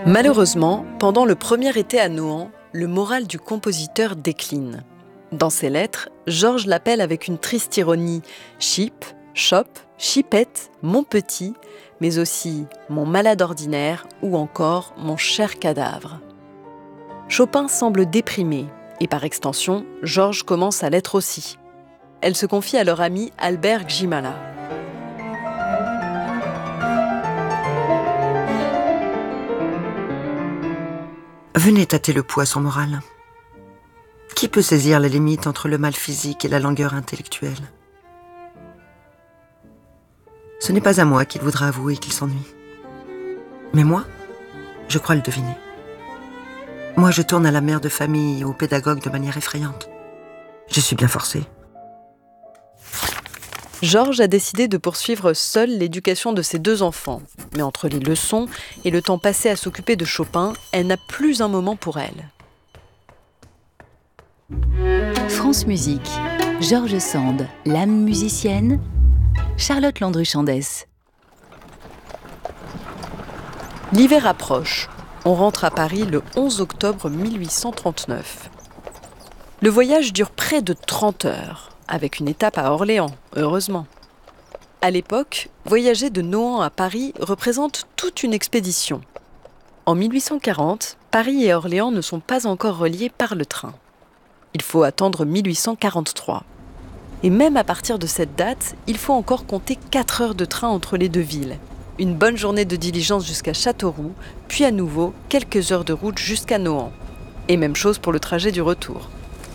Malheureusement, pendant le premier été à Nohant, le moral du compositeur décline. Dans ses lettres, Georges l'appelle avec une triste ironie « Chip, Chop, Chipette, mon petit », mais aussi « mon malade ordinaire » ou encore « mon cher cadavre ». Chopin semble déprimé, et par extension, Georges commence à l'être aussi. Elle se confie à leur ami Albert Gzimala. Venez tâter le pouls à son moral. Qui peut saisir la limite entre le mal physique et la langueur intellectuelle? Ce n'est pas à moi qu'il voudra avouer qu'il s'ennuie. Mais moi, je crois le deviner. Moi, je tourne à la mère de famille et au pédagogue de manière effrayante. Je suis bien forcée. Georges a décidé de poursuivre seul l'éducation de ses 2 enfants. Mais entre les leçons et le temps passé à s'occuper de Chopin, elle n'a plus un moment pour elle. France Musique, Georges Sand, l'âme musicienne, Charlotte Landru-Chandès. L'hiver approche. On rentre à Paris le 11 octobre 1839. Le voyage dure près de 30 heures, avec une étape à Orléans, heureusement. À l'époque, voyager de Nohant à Paris représente toute une expédition. En 1840, Paris et Orléans ne sont pas encore reliés par le train. Il faut attendre 1843. Et même à partir de cette date, il faut encore compter 4 heures de train entre les 2 villes. Une bonne journée de diligence jusqu'à Châteauroux, puis à nouveau quelques heures de route jusqu'à Nohant. Et même chose pour le trajet du retour.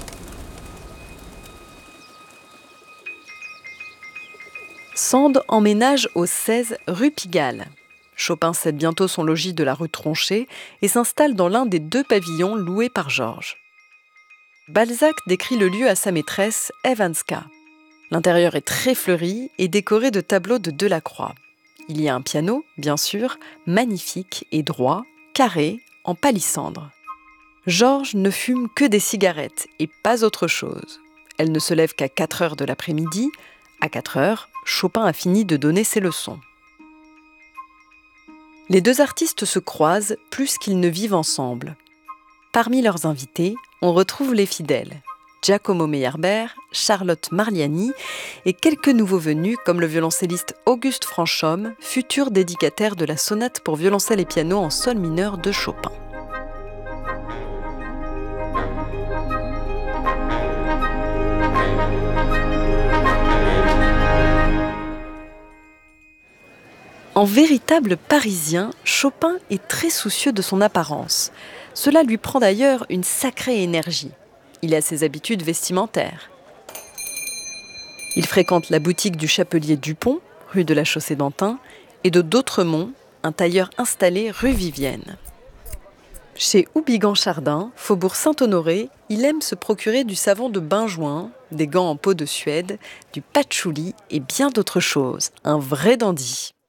Sand emménage au 16 rue Pigalle. Chopin cède bientôt son logis de la rue Tronchet et s'installe dans l'un des 2 pavillons loués par Georges. Balzac décrit le lieu à sa maîtresse, Ève Hanska. L'intérieur est très fleuri et décoré de tableaux de Delacroix. Il y a un piano, bien sûr, magnifique et droit, carré, en palissandre. Georges ne fume que des cigarettes et pas autre chose. Elle ne se lève qu'à 4 heures de l'après-midi. À 4 heures, Chopin a fini de donner ses leçons. Les 2 artistes se croisent plus qu'ils ne vivent ensemble. Parmi leurs invités, on retrouve les fidèles. Giacomo Meyerbeer, Charlotte Mariani et quelques nouveaux venus comme le violoncelliste Auguste Franchomme, futur dédicataire de la sonate pour violoncelle et piano en sol mineur de Chopin. En véritable Parisien, Chopin est très soucieux de son apparence. Cela lui prend d'ailleurs une sacrée énergie. Il a ses habitudes vestimentaires. Il fréquente la boutique du chapelier Dupont, rue de la Chaussée-d'Antin, et de D'Autremont, un tailleur installé rue Vivienne. Chez Houbigant-Chardin, faubourg Saint-Honoré, il aime se procurer du savon de bain-joint, des gants en peau de Suède, du patchouli et bien d'autres choses. Un vrai dandy.